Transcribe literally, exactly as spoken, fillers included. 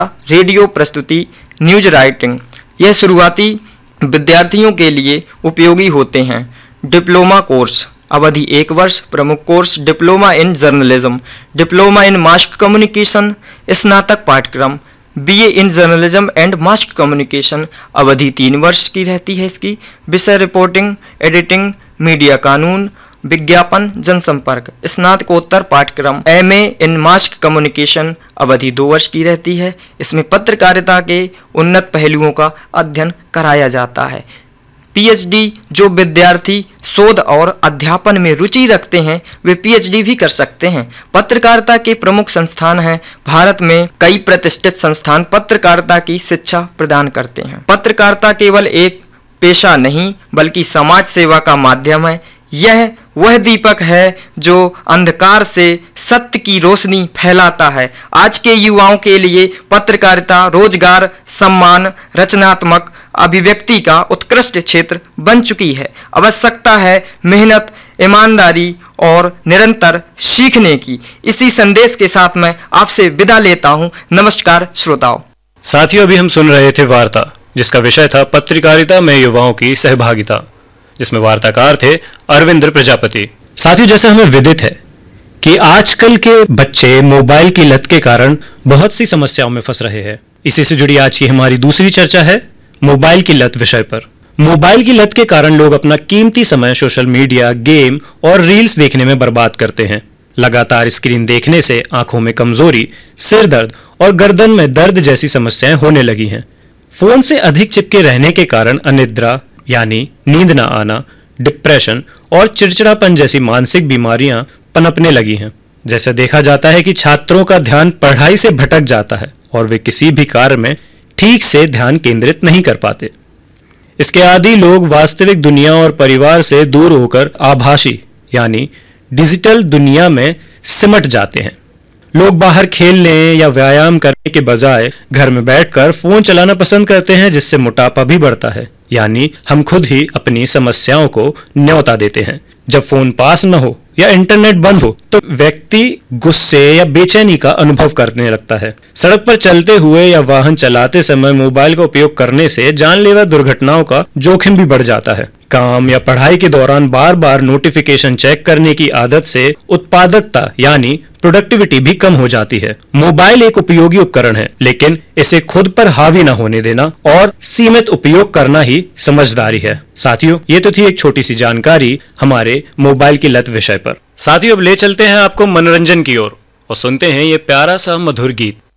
Radio प्रस्तुति, news writing. यह शुरुआती विद्यार्थियों के लिए उपयोगी होते हैं। डिप्लोमा कोर्स, अवधि एक वर्ष। प्रमुख course diploma in journalism, diploma in mass communication. स्नातक पाठ्यक्रम BA in journalism and mass communication, अवधि तीन वर्ष की रहती है इसकी। विषय रिपोर्टिंग, एडिटिंग, मीडिया कानून, विज्ञापन, जनसंपर्क। स्नातकोत्तर पाठ्यक्रम एमए इन मास कम्युनिकेशन, अवधि दो वर्ष की रहती है। इसमें पत्रकारिता के उन्नत पहलुओं का अध्ययन कराया जाता है। पीएचडी, जो विद्यार्थी शोध और अध्यापन में रुचि रखते हैं वे पीएचडी भी कर सकते हैं। पत्रकारिता के प्रमुख संस्थान हैं। भारत में कई प्रतिष्ठित संस्थान पत्रकारिता की शिक्षा प्रदान करते हैं। पत्रकारिता केवल एक पेशा नहीं बल्कि समाज सेवा का माध्यम है। यह वह दीपक है जो अंधकार से सत्य की रोशनी फैलाता है। आज के युवाओं के लिए पत्रकारिता रोजगार, सम्मान, रचनात्मक अभिव्यक्ति का उत्कृष्ट क्षेत्र बन चुकी है। आवश्यकता है मेहनत, ईमानदारी और निरंतर सीखने की। इसी संदेश के साथ मैं आपसे विदा लेता हूं। नमस्कार श्रोताओं। साथियों, अभी हम सुन रहे थे वार्ता, जिसका विषय था पत्रकारिता में युवाओं की सहभागिता, जिसमें वार्ताकार थे अरविंद प्रजापति। साथियों, जैसे हमें विदित है कि आजकल के बच्चे मोबाइल की लत के कारण बहुत सी समस्याओं में फंस रहे हैं। इसी से जुड़ी आज की हमारी दूसरी चर्चा है मोबाइल की लत विषय पर। मोबाइल की लत के कारण लोग अपना कीमती समय सोशल मीडिया, गेम और रील्स देखने में बर्बाद करते हैं। लगातार स्क्रीन देखने से आंखों में कमजोरी, सिर दर्द और गर्दन में दर्द जैसी समस्याएं होने लगी हैं। फोन से अधिक चिपके रहने के कारण अनिद्रा यानी नींद न आना, डिप्रेशन और चिड़चिड़ापन जैसी मानसिक बीमारियां पनपने लगी हैं। जैसे देखा जाता है कि छात्रों का ध्यान पढ़ाई से भटक जाता है और वे किसी भी कार्य में ठीक से ध्यान केंद्रित नहीं कर पाते। इसके आदि लोग वास्तविक दुनिया और परिवार से दूर होकर आभासी यानी डिजिटल दुनिया में सिमट जाते हैं। लोग बाहर खेलने या व्यायाम करने के बजाय घर में बैठकर फोन चलाना पसंद करते हैं, जिससे मोटापा भी बढ़ता है। यानी हम खुद ही अपनी समस्याओं को न्योता देते हैं। जब फोन पास न हो या इंटरनेट बंद हो तो व्यक्ति गुस्से या बेचैनी का अनुभव करने लगता है। सड़क पर चलते हुए या वाहन चलाते समय मोबाइल का उपयोग करने से जानलेवा दुर्घटनाओं का जोखिम भी बढ़ जाता है। काम या पढ़ाई के दौरान बार बार नोटिफिकेशन चेक करने की आदत से उत्पादकता यानी प्रोडक्टिविटी भी कम हो जाती है। मोबाइल एक उपयोगी उपकरण है, लेकिन इसे खुद पर हावी न होने देना और सीमित उपयोग करना ही समझदारी है। साथियों, ये तो थी एक छोटी सी जानकारी हमारे मोबाइल की लत विषय पर। साथियों, अब ले चलते हैं आपको मनोरंजन की ओर और सुनते हैं ये प्यारा सा मधुर गीत।